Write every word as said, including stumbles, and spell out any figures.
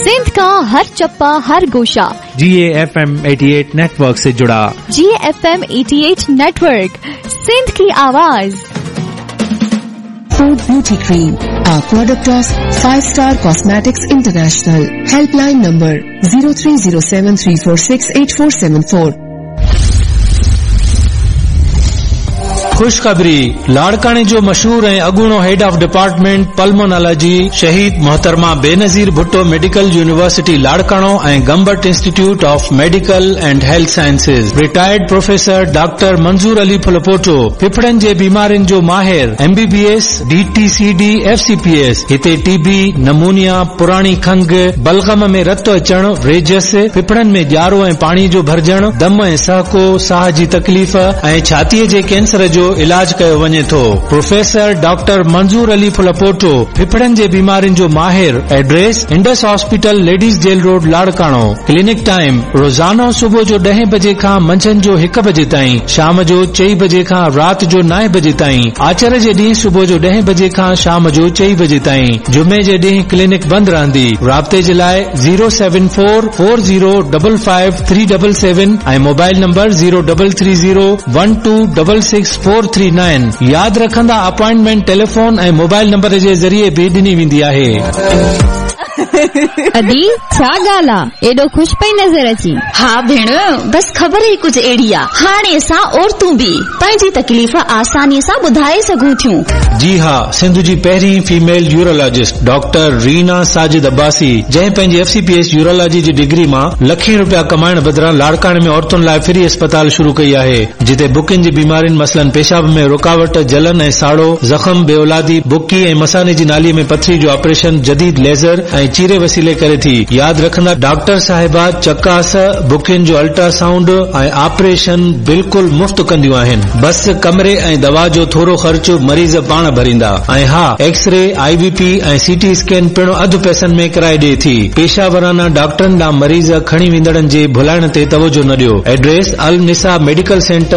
सिंध का हर चप्पा हर गोशा जी ए एफ एम अठासी नेटवर्क से जुड़ा। जी ए एफ एम अठासी नेटवर्क, सिंध की आवाज। Food Beauty Cream, a product of Five Star Cosmetics International. Helpline number zero three zero seven three four six eight four seven four. खुशखबरी, लाड़काने जो मशहूर ऐं अॻूणो हेड ऑफ डिपार्टमेंट पल्मोनोलॉजी शहीद मोहतरमा बेनज़ीर भुट्टो मेडिकल यूनिवर्सिटी लाड़काणो ऐं गम्बट institute of medical and health sciences, retired professor doctor मंजूर अली फुलपोटो, फिफड़नि जे बीमारियुनि जो माहिर, M B B S, D T C D, F C P S. हिते टीबी, नमूनिया, पुराणी खंघ, बलगम में रत अचण, रेजस, फिफड़नि में ॼारो ऐं पाणी जो भरजण, दम ऐं सहको, साह जी तकलीफ़ ऐं छातीअ जे कैंसर जो इलाज कयो वञे थो। प्रोफेसर डॉक्टर मंजूर अली फुलपोटो, फिफड़नि जे बीमारियुनि जो माहिर। Address Indus hospital, ladies jail road, Larkana. Clinic time रोजानो सुबुह जो ॾहें बजे खां मंझंदि जो हिकु बजे ताईं, शाम जो चई बजे खां राति जो नव बजे ताईं। आचर जे ॾींहुं सुबुह जो ॾहें बजे खां शाम जो चई बजे ताईं। जुमे जे ॾींहुं क्लिनिक बंदि रहंदी। राब्ते जे लाइ zero seven four four zero five five three seven seven ऐं mobile number zero three three zero one two six six four three nine. याद रखंदा अपॉइंटमेंट टेलीफोन ऐं मोबाइल नंबर जे ज़रिए भी ॾिनी वेंदी आहे। अदी छा ॻाल्हि आहे, एॾो खुश पई नज़र अची? हा भेण, बस ख़बर ई कुछ एड़ी आ। हाणे असां औरतूं भी पंहिंजी तकलीफ़ आसानी सां ॿुधाए सघूं थियूं। जी हा, सिंध जी पहिरीं female urologist doctor Reena Sajid Abbasi, जंहिं पंहिंजी F C P S urology जी डिग्री मां लखें रुपया कमाइण बदिरां लाड़काणे में औरतुनि लाइ फ्री अस्पताल शुरू कई आहे, जिते बुकिन जी बीमारियुनि मसलन पेशाब में रुकावट, जलन ऐं साड़ो, जख्म, बेऔलादी, बुकी ऐं मसाने जी नाली में पथरी जो ऑपरेशन जदीद लेजर ऐं चीरे वसीले करे थी। याद रखंदा डॉक्टर साहिबा चकास, बुकिन जो अल्ट्रासाउंड ऐं ऑपरेशन बिल्कुल मुफ्त कंदियूं आहिनि। बस कमरे ऐं दवा जो थोरो ख़र्च मरीज़ पाण भरींदा। ऐं हा, एक्सरे, आई बी पी ऐं सी टी स्कैन पिणु अधु पैसनि में कराए ॾिए थी। पेशावराना डॉक्टरनि ॾांहुं मरीज़ खणी वेंदड़नि जे भुलाइण ते तवजो न ॾियो। एड्रेस अल निसा मेडिकल सेंटर,